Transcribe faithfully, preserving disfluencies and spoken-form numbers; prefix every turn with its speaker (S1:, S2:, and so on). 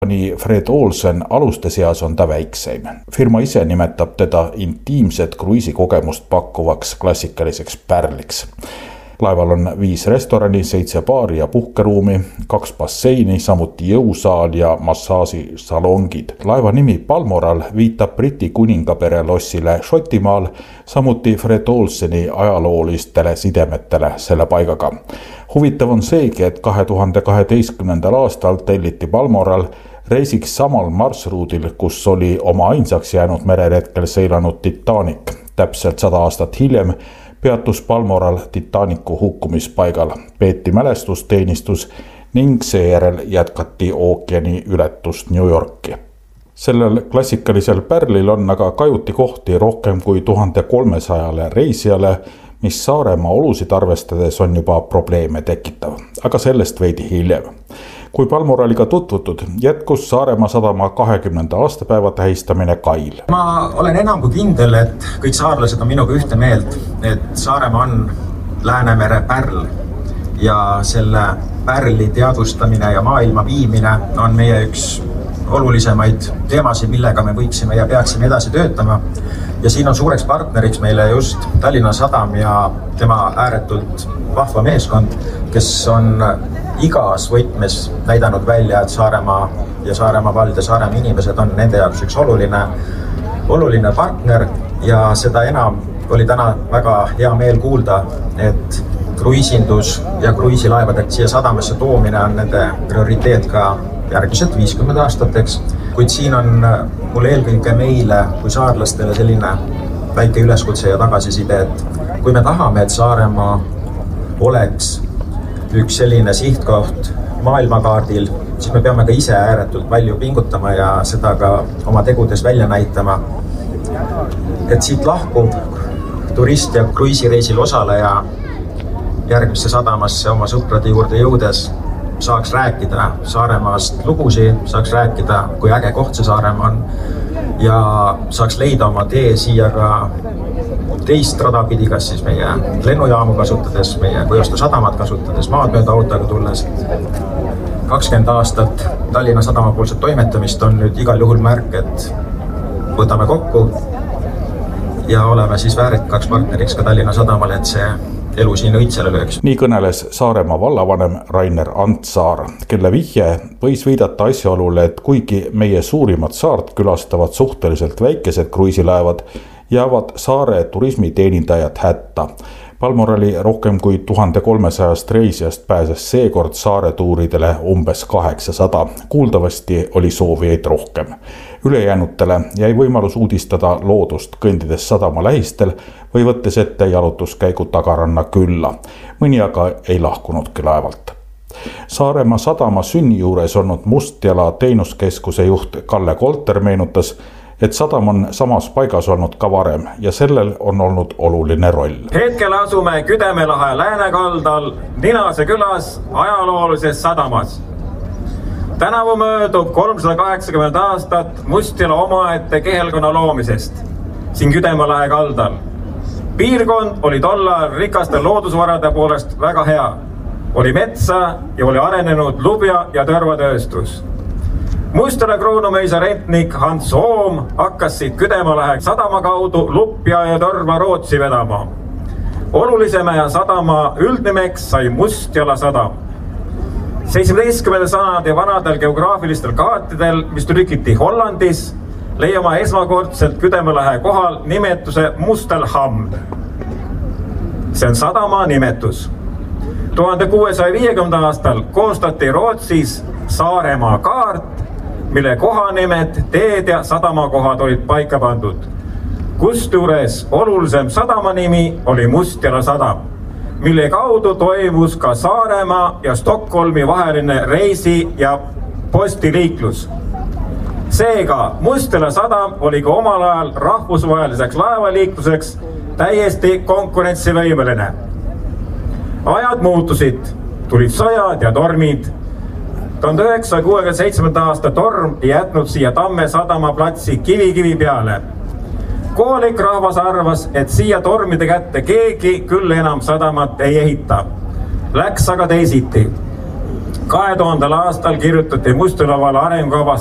S1: Nii Fred Olsen aluste seas on ta väikseim. Firma ise nimetab teda intiimset kruiisikogemust pakkuvaks klassikaliseks pärliks. Laeval on viis restorani, seitse baari ja puhkeruumi, kaks basseini, samuti jõusaal ja massaažisalongid. Laeva nimi Balmoral viitab Briti kuningapere lossile Šotimaal, samuti Fred Olseni ajaloolistele sidemetele selle paigaga. Huvitav on seegi, et kahe tuhande kaheteistkümnendal aastal telliti Balmoral reisiks samal marsruudil, kus oli oma ainsaks jäänud mereretkel seilanud Titanic. Täpselt sada aastat hiljem peatus Balmoral Titanicu hukkumispaigal, peeti mälestusteenistus ning seejärel jätkati ookeani ületust New Yorki. Sellel klassikalisel pärlil on aga kajuti kohti rohkem kui tuhande kolmesajale reisijale, mis Saaremaa olusid arvestades on juba probleeme tekitav, aga sellest veidi hiljem. Kui Balmoraliga tutvutud, jätkus Saaremaa sadama kahekümnenda aastapäeva tähistamine kail.
S2: Ma olen enam kui kindel, et kõik saarlased on minuga ühte meelt, et Saaremaa on Läänemere pärl ja selle pärli teadvustamine ja maailma viimine on meie üks olulisemaid teemasid, millega me võiksime ja peaksime edasi töötama. Ja siin on suureks partneriks meile just Tallinna Sadam ja tema ääretult vahva meeskond, kes on igas võtmes näidanud välja, et Saaremaa ja Saaremaa vald ja Saaremaa inimesed on nende jaoks üks oluline, oluline partner ja seda enam oli täna väga hea meel kuulda, et kruiisindus ja kruiisilaevade siia sadamasse toomine on nende prioriteet ka järgmised viiskümmend aastateks, kuid siin on mul eelkõige meile kui saarlastele selline väike üleskutse ja tagasiside, et kui me tahame, et Saaremaa oleks üks selline sihtkoht maailmakaardil, siis me peame ka ise ääretult palju pingutama ja seda ka oma tegudes välja näitama. Et siit lahkub turist ja kruiisireisil osaleja järgmisse sadamasse oma sõprade juurde jõudes saaks rääkida Saaremaast lugusi, saaks rääkida, kui äge koht see Saaremaa on ja saaks leida oma tee siia ka teist rada pidi, kas siis meie lennujaamu kasutades, meie Põhjastu sadamat kasutades, maad mööda autoga tulles. kakskümmend aastat Tallinna Sadama poolset toimetamist on nüüd igal juhul märk, et võtame kokku ja oleme siis väärikaks partneriks ka Tallinna Sadamale, et see elu siin õitsele lööks.
S1: Nii kõneles Saaremaa vallavanem Rainer Antsaar, kelle vihje võis viidata asjaolule, et kuigi meie suurimat saart külastavad suhteliselt väikesed kruiisilaevad, jäävad saare turismiteenindajad hätta. Balmorali rohkem kui tuhande kolmesajast reisijast pääses seekord saare tuuridele umbes kaheksasada. Kuuldavasti oli soovijaid rohkem. Ülejäänutele jäi võimalus uudistada loodust kõndides sadama lähistel või võttes ette jalutuskäigu tagaranna külla. Mõni aga ei lahkunudki laevalt. Saaremaa sadama sünni juures olnud Mustjala teenuskeskuse juht Kalle Kolter meenutas, et sadam on samas paigas olnud ka varem ja sellel on olnud oluline roll.
S3: Hetkel asume Küdemelahe läänekaldal Ninase külas ajaloolises sadamas. Tänavu möödub kolmsada kaheksakümmend aastat Mustjala omaette kehelkonna loomisest siin Küdemelahe kaldal. Piirkond oli tol ajal rikaste loodusvarade poolest väga hea. Oli metsa ja oli arenenud lubja ja törvatööstus. Mustjala kruunumeisa rentnik Hans Oom hakkas siit Küdemalahe sadama kaudu lupja ja torva Rootsi vedama. Olulisema ja sadama üldnimeks sai Mustjala sadam. seitsmeteistkümnenda sajandi vanadel geograafilistel kaartidel, mis trükiti Hollandis, leiame esmakordselt Küdemalahe kohal nimetuse Mustelhamn. See on sadama nimetus. tuhande kuuesaja viiekümnenda aastal koostati Rootsis Saaremaa kaart, mille kohanimed, teed ja sadamakohad olid paika pandud. Kusjuures olulisem sadama nimi oli Mustjala sadam, mille kaudu toimus ka Saaremaa ja Stockholmi vaheline reisi- ja postiliiklus. Seega Mustjala sadam oli ka omal ajal rahvusvaheliseks laevaliikluseks täiesti konkurentsivõimeline. Ajad muutusid, tulid sõjad ja tormid. tuhande üheksasaja kuuekümne seitsmenda aasta torm jätnud siia Tamme sadama platsi kivi kivi peale. Kohalik rahvas arvas, et siia tormide kätte keegi küll enam sadamat ei ehita. Läks aga teisiti. kahe tuhandel aastal kirjutati Mustjõe valla arengukavas